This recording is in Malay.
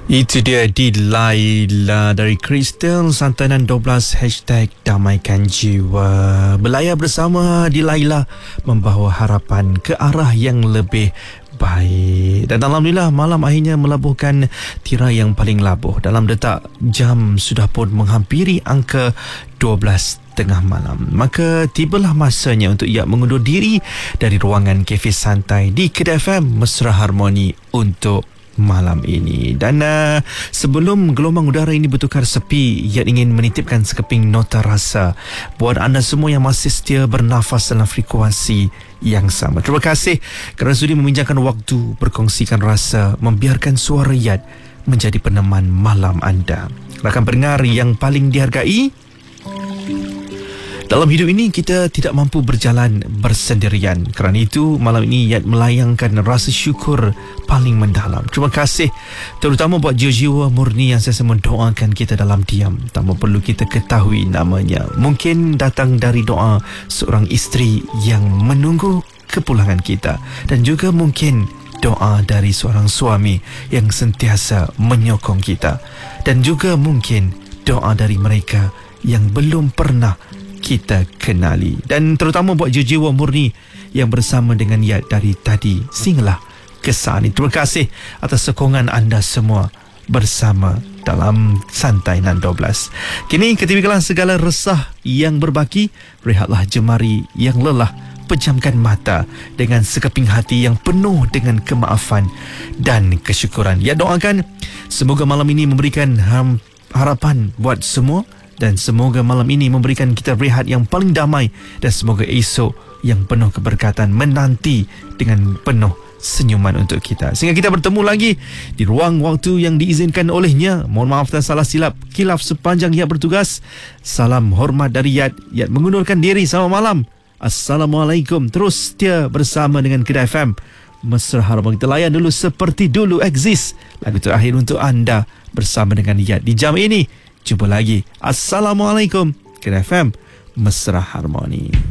Itu dia di Laila dari Crystal Santanan 12 #Damaikan Jiwa. Berlayar bersama di Laila membawa harapan ke arah yang lebih baik. Dan alhamdulillah malam akhirnya melabuhkan tirai yang paling labuh. Dalam detak jam sudah pun menghampiri angka 12 tengah malam. Maka tibalah masanya untuk ia mengundur diri dari ruangan kafe santai di Kedah FM Mesra Harmoni untuk malam ini. Dan sebelum gelombang udara ini bertukar sepi, ia ingin menitipkan sekeping nota rasa buat anda semua yang masih setia bernafas dalam frekuensi yang sama. Terima kasih kerana sudi meminjamkan waktu, berkongsikan rasa, membiarkan suara Yat menjadi peneman malam anda. Rakan pendengar yang paling dihargai, dalam hidup ini kita tidak mampu berjalan bersendirian. Kerana itu malam ini Yat melayangkan rasa syukur paling mendalam. Terima kasih terutama buat jiwa-jiwa murni yang sentiasa mendoakan kita dalam diam tanpa perlu kita ketahui namanya. Mungkin datang dari doa seorang isteri yang menunggu kepulangan kita, dan juga mungkin doa dari seorang suami yang sentiasa menyokong kita, dan juga mungkin doa dari mereka yang belum pernah kita kenali. Dan terutama buat jiwa murni yang bersama dengan Yat dari tadi sehinggalah ke saat ini. Terima kasih atas sokongan anda semua bersama dalam Santai 12. Kini ketimikalah segala resah yang berbaki, rehatlah jemari yang lelah, pejamkan mata dengan sekeping hati yang penuh dengan kemaafan dan kesyukuran. Ya, doakan semoga malam ini memberikan harapan buat semua, dan semoga malam ini memberikan kita rehat yang paling damai, dan semoga esok yang penuh keberkatan menanti dengan penuh senyuman untuk kita. Sehingga kita bertemu lagi di ruang waktu yang diizinkan olehnya. Mohon maaf dan salah silap khilaf sepanjang Yat bertugas. Salam hormat dari Yat. Yat mengundurkan diri. Selamat malam. Assalamualaikum. Terus setia bersama dengan Kedah FM Mesra Harmoni. Kita layan dulu Seperti Dulu Exist, lagu terakhir untuk anda bersama dengan Yat di jam ini. Jumpa lagi. Assalamualaikum. Kedah FM Mesra Harmoni.